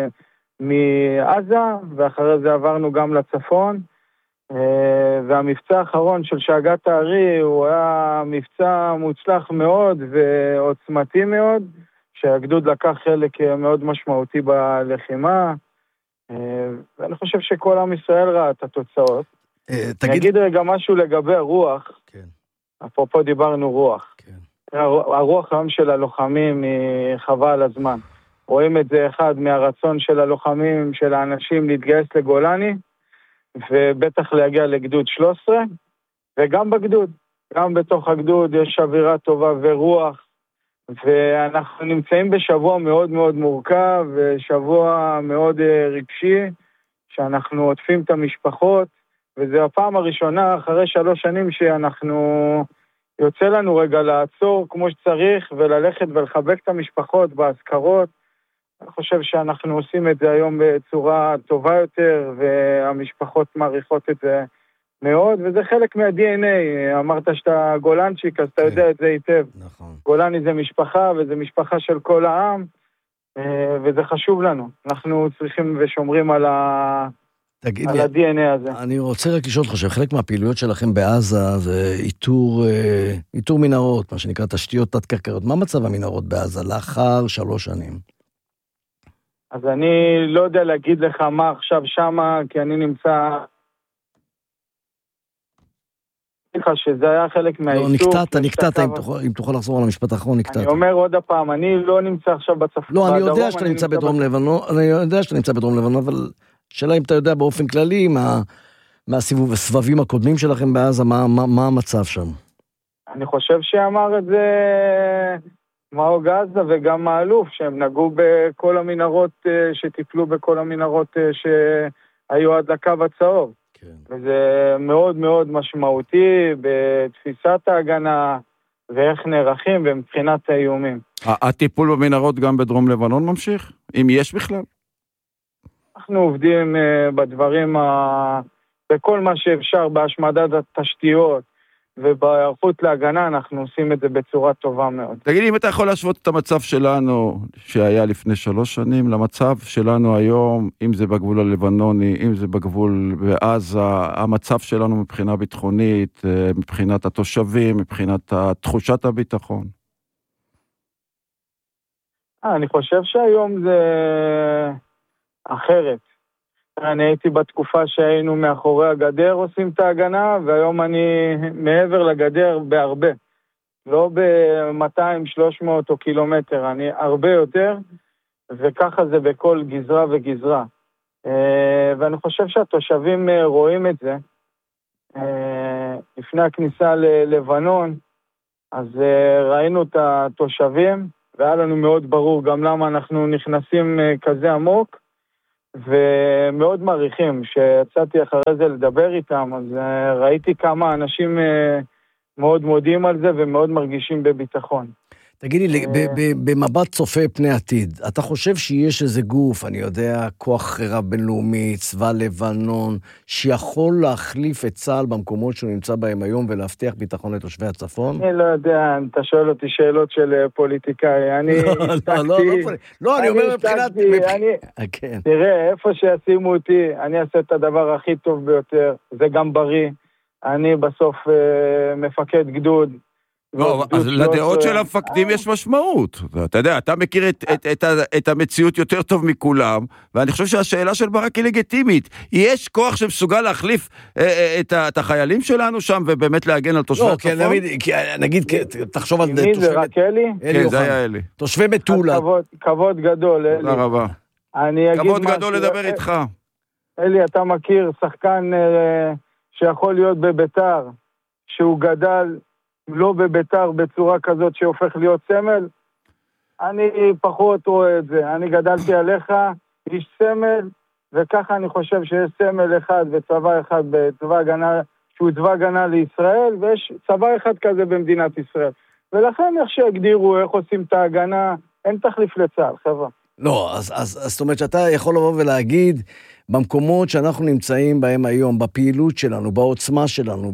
מעזה, ואחרי זה עברנו גם לצפון, והמבצע האחרון של שאגת הארי הוא היה מבצע מוצלח מאוד ועוצמתי מאוד, שהגדוד לקח חלק מאוד משמעותי בלחימה, ואני חושב שכל עם ישראל ראה את התוצאות. אני אגיד רגע משהו לגבי הרוח, אפרופו דיברנו רוח. הרוח היום של הלוחמים היא חבל על הזמן. רואים את זה אחד מהרצון של הלוחמים, של האנשים להתגייס לגולני, ובטח להגיע לגדוד 13, וגם בגדוד. גם בתוך הגדוד יש אווירה טובה ורוח, ואנחנו נמצאים בשבוע מאוד מאוד מורכב, ושבוע מאוד רגשי, שאנחנו עוטפים את המשפחות, וזו הפעם הראשונה אחרי 3 שנים שאנחנו יוצא לנו רגע לעצור כמו שצריך, וללכת ולחבק את המשפחות בהזכרות. אני חושב שאנחנו עושים את זה היום בצורה טובה יותר, והמשפחות מעריכות את זה מאוד, וזה חלק מה-DNA. אמרת שאתה גולנצ'יק, אז אתה יודע את זה היטב. נכון. גולני זה משפחה, וזה משפחה של כל העם, וזה חשוב לנו. אנחנו צריכים ושומרים על ה-DNA הזה. אני רוצה רק לשאול אותך שחלק מהפעילויות שלכם בעזה זה איתור מנהרות, מה שנקרא תשתיות תת-קרקעיות. מה מצב המנהרות בעזה לאחר 3 שנים? אז אני לא יודע להגיד לך מה עכשיו שמה, כי אני נמצא... שזה היה חלק מהאיתור. לא, נקטעת, אם תוכל לחזור על המשפט האחרון, נקטעת. אני אומר עוד הפעם, אני לא נמצא עכשיו בצפון. לא, אני יודע שאתה נמצא בדרום לבנון, אבל שאלה אם אתה יודע באופן כללי, מהסבבים הקודמים שלכם בעזה, מה המצב שם? אני חושב שאמר את זה מאו גזה וגם האלוף, שהם נגעו בכל המנהרות, שטיפלו בכל המנהרות שהיו עד לקו הצהוב. כן. וזה מאוד מאוד משמעותי בתפיסת ההגנה, ואיך נערכים ומבחינת האיומים. הטיפול במנהרות גם בדרום לבנון ממשיך? אם יש בכלל? אנחנו עובדים בדברים, בכל מה שאפשר, בהשמדת התשתיות, ובהיערכות להגנה אנחנו עושים את זה בצורה טובה מאוד. תגיד, אם אתה יכול להשוות את המצב שלנו, שהיה לפני 3 שנים, למצב שלנו היום, אם זה בגבול הלבנוני, אם זה בגבול בעזה, המצב שלנו מבחינה ביטחונית, מבחינת התושבים, מבחינת תחושת הביטחון. אני חושב שהיום זה אחרת. אני הייתי בתקופה שהיינו מאחורי הגדר עושים את ההגנה, והיום אני מעבר לגדר בהרבה. לא ב-200, 300 או קילומטר, אני הרבה יותר, וככה זה בכל גזרה וגזרה. ואני חושב שהתושבים רואים את זה. לפני הכניסה ללבנון, אז ראינו את התושבים, והיה לנו מאוד ברור גם למה אנחנו נכנסים כזה עמוק, ומאוד מעריכים. שיצאתי אחרי זה לדבר איתם, אז ראיתי כמה אנשים מאוד מודים על זה ומאוד מרגישים בביטחון. תגידי לי, במבט צופה פני עתיד, אתה חושב שיש איזה גוף, אני יודע, כוח רב בינלאומי, צבא לבנון, שיכול להחליף את צה"ל במקומות שהוא נמצא בהם היום ולהבטיח ביטחון לתושבי הצפון? אני לא יודע, אתה שואל אותי שאלות של פוליטיקאי, אני לא, אני אומר מבחינת... תראה, איפה שישימו אותי, אני אעשה את הדבר הכי טוב ביותר, זה גם בריא, אני בסוף מפקד גדוד, לא, אז לדעות של המפקדים יש משמעות. אתה יודע, אתה מכיר את המציאות יותר טוב מכולם, ואני חושב שהשאלה של ברק היא לגיטימית. יש כוח שמסוגל להחליף את החיילים שלנו שם, ובאמת להגן על תושבי הצפון? לא, נגיד, תחשוב על... מי זה, רק אלי? כן, זה היה אלי. תושבי מטולה. כבוד גדול, אלי. תודה רבה. כבוד גדול לדבר איתך. אלי, אתה מכיר שחקן שיכול להיות בביתר, שהוא גדל לא בביתר בצורה כזאת שהופך להיות סמל? אני פחות רואה את זה. אני גדלתי עליך, איש סמל, וככה אני חושב שיש סמל אחד וצבא אחד בצבא הגנה, שהוא צבא הגנה לישראל, ויש צבא אחד כזה במדינת ישראל. ולכן איך שיגדירו, איך עושים את ההגנה, אין תחליף לצה"ל, חבר'ה. לא, אז זאת אומרת שאתה יכול לבוא ולהגיד, במקומות שאנחנו נמצאים בהם היום, בפעילות שלנו, בעוצמה שלנו,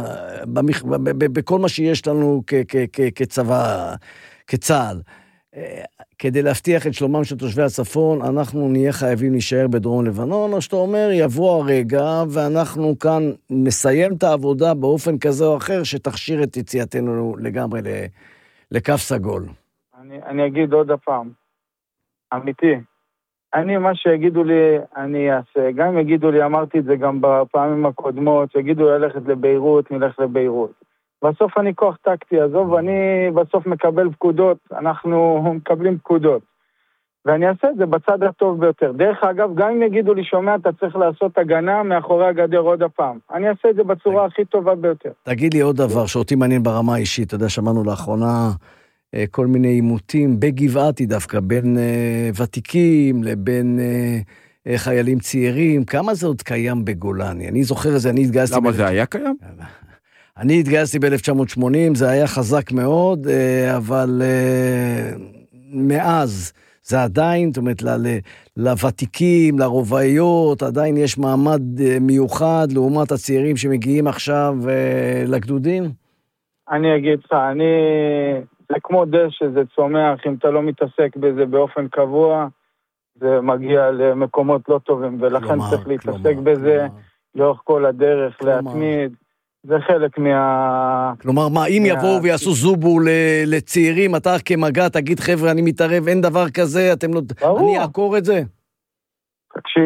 בכל מה שיש לנו כצבא, כצה"ל, כדי להבטיח את שלומם של תושבי הצפון, אנחנו נהיה חייבים להישאר בדרום לבנון, או שאתה אומר, יבוא הרגע, ואנחנו כאן נסיים את העבודה באופן כזה או אחר, שתכשיר את יציאתנו לגמרי לקו סגול. אני אגיד עוד הפעם, אמיתי, מה שיגידו לי, אני אעשה. גם אם יגידו לי, אמרתי את זה גם בפעמים הקודמות, יגידו ללכת לביירות, נלך לביירות. בסוף אני כוח טקטי, עזוב, אני בסוף מקבל פקודות, אנחנו מקבלים פקודות. ואני אעשה את זה בצד הטוב ביותר. דרך אגב, גם אם יגידו לי, שומע, אתה צריך לעשות הגנה מאחורי הגדר עוד הפעם. אני אעשה את זה בצורה הכי טובה ביותר. תגיד לי עוד דבר, שאותי מעניין ברמה האישית, אתה יודע, שמענו לאחרונה כל מיני עימותים בגבעתי דווקא, בין ותיקים לבין חיילים צעירים. כמה זה עוד קיים בגולני? אני זוכר את זה, אני התגייסתי... למה זה היה קיים? אני התגייסתי ב-1980, זה היה חזק מאוד, אבל מאז זה עדיין, זאת אומרת, לוותיקים, לרובעיות, עדיין יש מעמד מיוחד לעומת הצעירים שמגיעים עכשיו לגדודים? אני אגיד לך, זה כמו דשא, זה צומח, אם אתה לא מתעסק בזה באופן קבוע, זה מגיע למקומות לא טובים, ולכן צריך להתעסק בזה לאורך כל הדרך, להתמיד, זה חלק כלומר, מה, אם יבואו ויעשו זובו לצעירים, אתה כמגע תגיד, חבר'ה, אני מתערב, אין דבר כזה, אתם לא... אני אעקור את זה? תקשיב.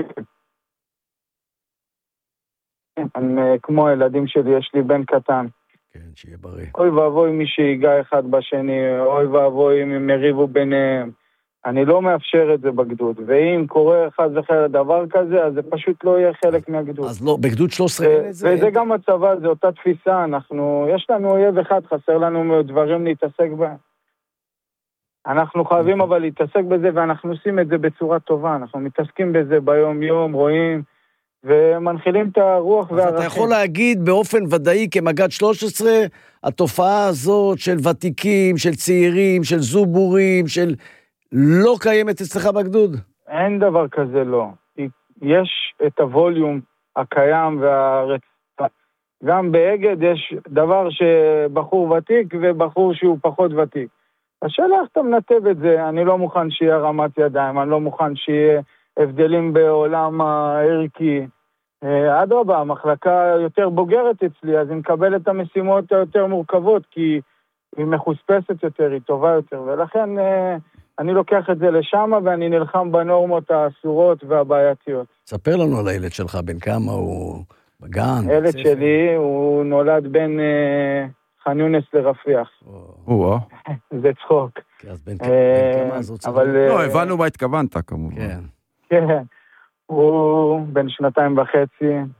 כמו הילדים שלי, יש לי בן קטן. כן, שיהיה בריא. אוי ואבוי מי שיגע אחד בשני, אוי ואבוי אם הם יריבו ביניהם. אני לא מאפשר את זה בגדוד, ואם קורה אחד וחר דבר כזה, אז זה פשוט לא יהיה חלק מהגדוד. אז לא, בגדוד 13 אין את זה? וזה גם הצבא, זה אותה תפיסה, יש לנו אויב אחד, חסר לנו דברים להתעסק בהם. אנחנו חייבים אבל להתעסק בזה, ואנחנו עושים את זה בצורה טובה, אנחנו מתעסקים בזה ביום יום, רואים, ומנחילים את הרוח והערכים. אז אתה יכול להגיד באופן ודאי כמג"ד 13, התופעה הזאת של ותיקים, של צעירים, של זובורים, של... לא קיימת אצלך בגדוד? אין דבר כזה לא. יש את הווליום הקיים והרצפה. גם באגד יש דבר שבחור ותיק ובחור שהוא פחות ותיק. השאלה איך אתה מנתב את זה, אני לא מוכן שיהיה רמת ידיים, אני לא מוכן שיהיה הבדלים בעולם הערכי. אדרבה, המחלקה יותר בוגרת אצלי, אז היא מקבלת את המשימות היותר מורכבות, כי היא מחוספסת יותר, היא טובה יותר, ולכן אני לוקח את זה לשם, ואני נלחם בנורמות האסורות והבעייתיות. ספר לנו על הילד שלך, בן כמה הוא בגן. הילד שלי, הוא נולד בין ח'אן יונס לרפיח. זה צחוק. אז בן כמה זאת צחוק? לא, הבנו מה התכוונת, כמובן. כן. הוא בן 2.5.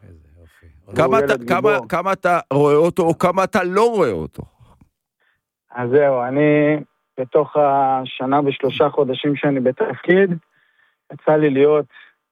כמה אתה רואה אותו, או כמה אתה לא רואה אותו? אז זהו, אני בתוך השנה ו3 חודשים שאני בתפקיד, יצא לי להיות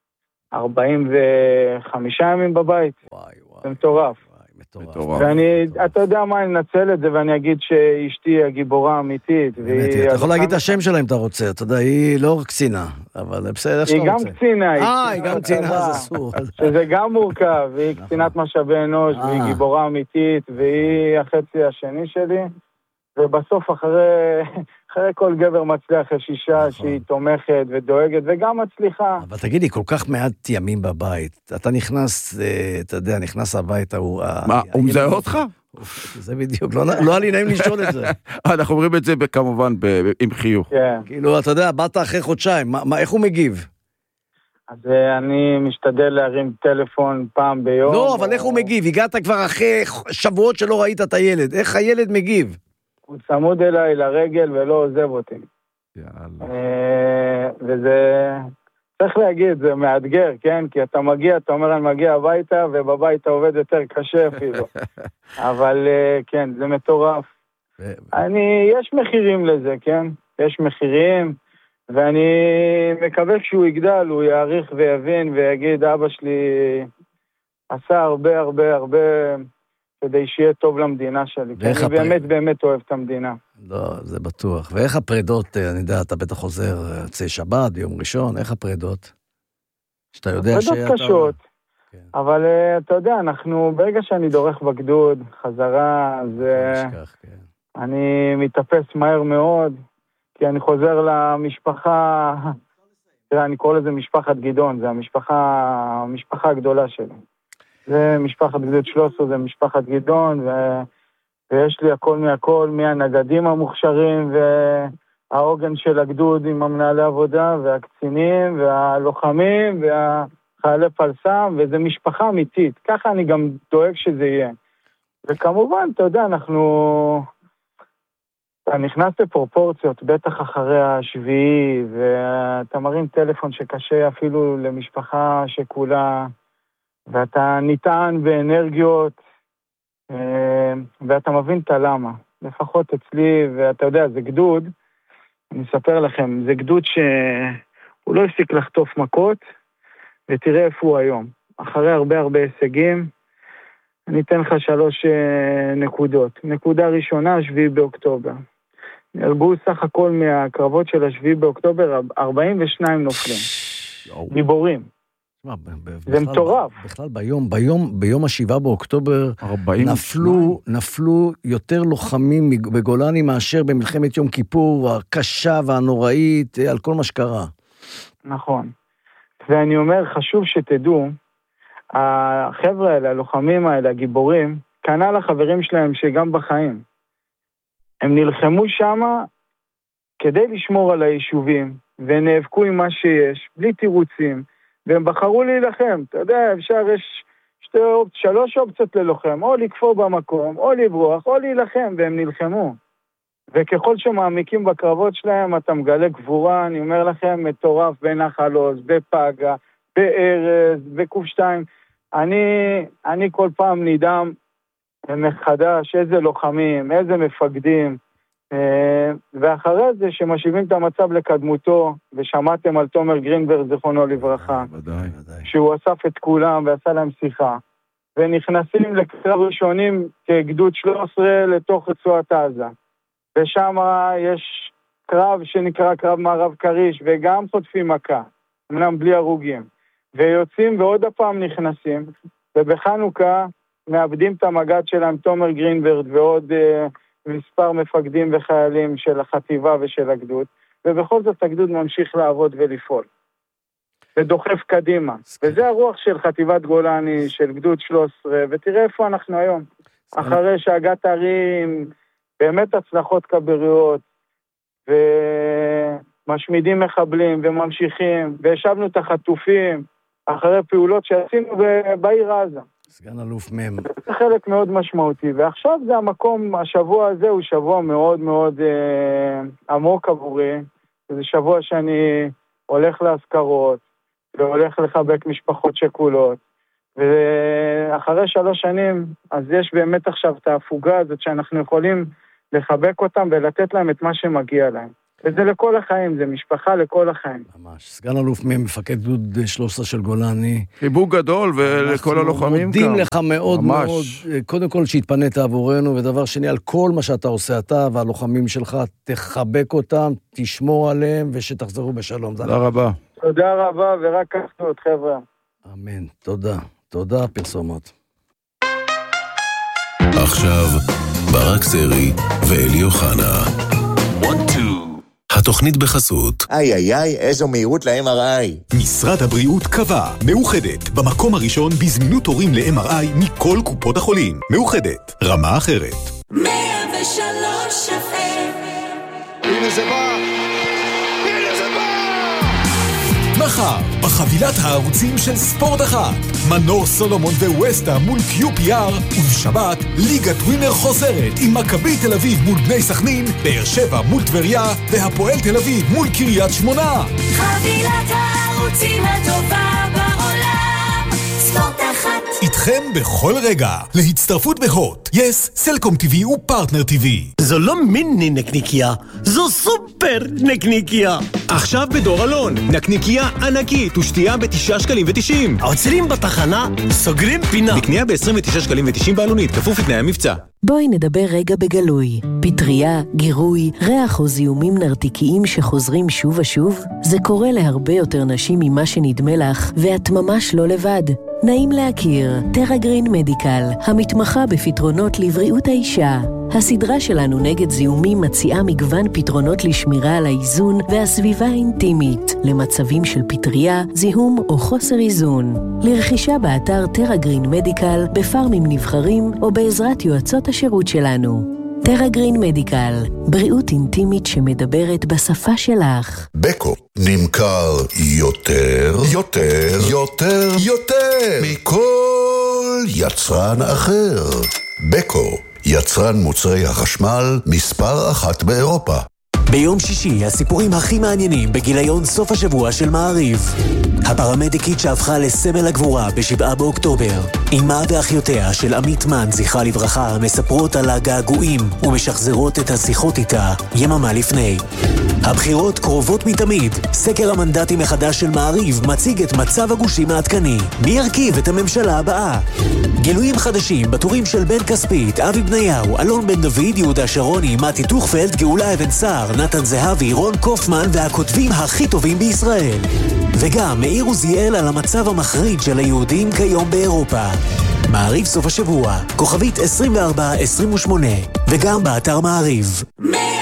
45 ימים בבית. זה מטורף. ואני, אתה יודע מה, אני אנצל את זה ואני אגיד שאשתי הגיבורה האמיתית. אתה יכול להגיד את השם שלה אם אתה רוצה, אתה יודע, היא לא רק קצינה, אבל בסדר, איך שאתה רוצה. היא גם קצינה. היא גם קצינה, זה אסור. שזה גם מורכב, והיא קצינת משאבי אנוש, והיא גיבורה אמיתית, והיא החצי השני שלי, ובסוף אחרי כל גבר מצליח יש אישה שהיא תומכת ודואגת וגם מצליחה. אבל תגידי, כל כך מעט ימים בבית, אתה נכנס, אתה יודע, נכנס הביתה, מה, הוא מזהה אותך? זה בדיוק, לא היה לי נעים לשאול את זה. אנחנו אומרים את זה כמובן עם חיוך. כאילו, אתה יודע, באת אחרי חודשיים, איך הוא מגיב? אז אני משתדל להרים טלפון פעם ביום. לא, אבל איך הוא מגיב? הגעת כבר אחרי שבועות שלא ראית את הילד, איך הילד מגיב? הוא צמוד אליי לרגל ולא עוזב אותי. וזה, צריך להגיד, זה מאתגר, כן? כי אתה מגיע, אתה אומר, אני מגיע הביתה, ובבית אתה עובד יותר קשה אפילו. אבל כן, זה מטורף. יש מחירים לזה, כן? יש מחירים, ואני מקווה שהוא יגדל, הוא יעריך ויבין ויגיד, אבא שלי עשה הרבה הרבה הרבה כדי שיהיה טוב למדינה שלי. כי אני באמת באמת אוהב את המדינה. לא, זה בטוח. ואיך הפרידות, אני יודע, אתה בטח חוזר צי שבת, ביום ראשון, איך הפרידות? שאתה יודע שאתה... הפרידות קשות, אבל אתה יודע, אנחנו, ברגע שאני דורך בגדוד, חזרה, אני מתאפס מהר מאוד, כי אני חוזר למשפחה, אני קורא לזה משפחת גדעון, זה המשפחה הגדולה שלי. זה משפחת גדוד 13, זה משפחת גדעון, ויש לי הכל מהכל, מהנגדים המוכשרים, והעוגן של הגדוד עם המנהלי עבודה, והקצינים, והלוחמים, והחיילי פלסם, וזה משפחה אמיתית. ככה אני גם דואג שזה יהיה. וכמובן, אתה יודע, אתה נכנס לפרופורציות, בטח אחרי השביעי, ואתה מרים טלפון שקשה אפילו למשפחה שכולה, ואתה ניתן באנרגיות, ואתה מבין את הלמה. לפחות אצלי, ואתה יודע, זה גדוד, אני אספר לכם, זה גדוד שהוא לא הפסיק לחטוף מכות, ותראה איפה הוא היום. אחרי הרבה הרבה הישגים, אני אתן לך 3 נקודות. נקודה ראשונה, 7 באוקטובר. נהרגו סך הכל מהקרבות של 7 באוקטובר, 42 נופלים. גיבורים. זה מטורף. בכלל ביום 7 באוקטובר נפלו יותר לוחמים בגולני מאשר במלחמת יום כיפור הקשה והנוראית על כל מה שקרה. נכון. ואני אומר, חשוב שתדעו, החבר'ה האלה, הלוחמים האלה, הגיבורים, כנ"ל החברים שלהם שגם בחיים, הם נלחמו שם כדי לשמור על היישובים, ונאבקו עם מה שיש, בלי תירוצים, והם בחרו להילחם. אתה יודע, יש 3 אופציות ללוחם, או לכפור במקום, או לברוח, או להילחם, והם נלחמו. וככל שמעמיקים בקרבות שלהם, אתה מגלה גבורה, אני אומר לכם, מטורף בנחל עוז, בפגה, בארז, בקוף 2. אני כל פעם נדהם מחדש, איזה לוחמים, איזה מפקדים, ואחרי זה שמשיבים את המצב לקדמותו, ושמעתם על תומר גרינברג, זכרונו לברכה, שהוא אסף את כולם ועשה להם שיחה, ונכנסים לקרב ראשונים כגדוד 13 לתוך רצועת עזה, ושם יש קרב שנקרא קרב מערב קריש, וגם חוטפים מכה, אמנם בלי הרוגים, ויוצאים ועוד הפעם נכנסים, ובחנוכה מאבדים את המגד שלהם תומר גרינברג ועוד מספר מפקדים וחיילים של החטיבה ושל הגדוד, ובכל זאת הגדוד ממשיך לעבוד ולפעול. ודוחף קדימה. וזה הרוח של חטיבת גולני, של גדוד 13, ותראה איפה אנחנו היום. אחרי שהגעת הרים, באמת הצלחות כבריות, משמידים מחבלים וממשיכים, וישבנו את החטופים אחרי פעולות שעשינו בעיר עזה. סגן אלוף מם. זה חלק מאוד משמעותי, ועכשיו זה המקום, השבוע הזה הוא שבוע מאוד מאוד עמוק עבורי, זה שבוע שאני הולך להזכרות, והולך לחבק משפחות שכולות, ואחרי 3 שנים, אז יש באמת עכשיו את ההפוגה הזאת שאנחנו יכולים לחבק אותם ולתת להם את מה שמגיע להם. וזה לכל החיים, זה משפחה לכל החיים. ממש. סגן אלוף מם, מפקד גדוד 13 של גולני. חיבוק גדול ולכל הלוחמים כאן. מודים לך מאוד מאוד, קודם כל שהתפנית עבורנו, ודבר שני, על כל מה שאתה עושה אתה והלוחמים שלך, תחבק אותם, תשמור עליהם, ושתחזרו בשלום. תודה רבה. תודה רבה, ורק ככה עוד חבר'ה. אמן, תודה. תודה, פרסומות. עכשיו, ברק סרי ואלי אוחנה. 1-2 התוכנית בחסות. איי, איזו מהירות ל-MRI. משרד הבריאות קבע, מאוחדת, במקום הראשון בזמינות תורים ל-MRI מכל קופות החולים. מאוחדת, רמה אחרת. 103 FM. הנה זה בא! מחר, בחבילת הערוצים של ספורט אחת, מנור סולומון וווסטה מול QPR, ובשבת, ליגת ווינר חוזרת עם מכבי תל אביב מול בני סכנין, באר שבע מול טבריה, והפועל תל אביב מול קריית שמונה. חבילת הערוצים הטובה בעולם, ספורט אחת. איתכם בכל רגע, להצטרפות בהוט, יס, סלקום TV ופרטנר TV. זו לא מיני נקניקיה, זו סופר נקניקיה. עכשיו בדור אלון, נקניקיה ענקית ושתייה ב9.90 ₪. עוצרים בתחנה, סוגרים פינה. לקנייה ב29.90 ₪ בעלונית, כפוף לתנאי המבצע. בואי נדבר רגע בגלוי. פטריה, גירוי, ריח או זיהומים נרתיקיים שחוזרים שוב ושוב, זה קורה להרבה יותר נשים ממה שנדמה לך, ואת ממש לא לבד. נעים להכיר, טרגרין מדיקל, המתמחה בפתרונות לבריאות האישה. הסדרה שלנו נגד זיהומים מציעה מגוון פתרונות לשמירה על האיזון והסביבה האינטימית, למצבים של פטריה, זיהום או חוסר איזון. לרכישה באתר טרגרין מדיקל, בפארמים נבחרים או בעזרת יועצות השירות שלנו. טרגרין מדיקל, בריאות אינטימית שמדברת בשפה שלך. בקו נמכר יותר מכל יצרן אחר. בקו, יצרן מוצרי החשמל מספר 1 באירופה. ביום שישי, הסיפורים הכי מעניינים בגיליון סוף השבוע של מעריב. הפרמדיקית שהפכה לסמל הגבורה ב7 באוקטובר. אמא ואחיותיה של עמית מן, זכרה לברכה, מספרות על הגעגועים ומשחזרות את השיחות איתה יממה לפני. הבחירות קרובות מתמיד. סקר המנדטים מחדש של מעריב מציג את מצב הגושים העדכני. מי ירכיב את הממשלה הבאה? גילויים חדשים בטורים של בן כספית, אבי בניהו, אלון בן דוד, יהודה שרוני, מתי טוחפלד, גאולה אבן סער, נתן זהבי, רון קופמן והכותבים הכי טובים בישראל. וגם מאיר עוזיאל על המצב המחריד של היהודים כיום באירופה. מעריב סוף השבוע, כוכבית 2428, וגם באתר מעריב.